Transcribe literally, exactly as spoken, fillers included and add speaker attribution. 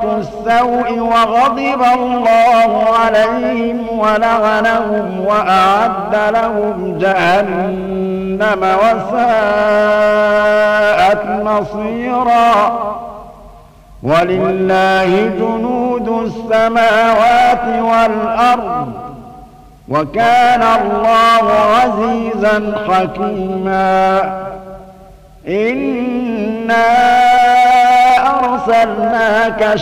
Speaker 1: السوء وغضب الله عليهم ولعنهم وأعد لهم جهنم وساءت مصيرا ولله جنود السماوات والأرض وكان الله عزيزا حكيما إنا أرسلناك